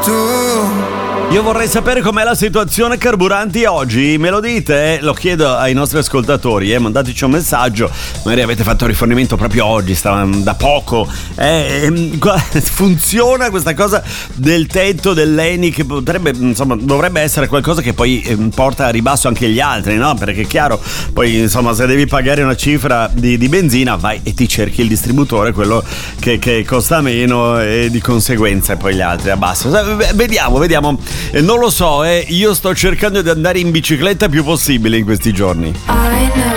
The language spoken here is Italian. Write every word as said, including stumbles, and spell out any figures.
Io vorrei sapere com'è la situazione carburanti oggi, me lo dite? Lo chiedo ai nostri ascoltatori, eh? Mandateci un messaggio, magari avete fatto rifornimento proprio oggi, sta da poco, eh? Funziona questa cosa del tetto dell'E N I che potrebbe, insomma, dovrebbe essere qualcosa che poi porta a ribasso anche gli altri, no? Perché è chiaro, poi insomma se devi pagare una cifra di, di benzina vai e ti cerchi il distributore, quello che, che costa meno e di conseguenza poi gli altri abbasso. Vediamo, vediamo. Eh, non lo so, eh, io sto cercando di andare in bicicletta il più possibile in questi giorni. I know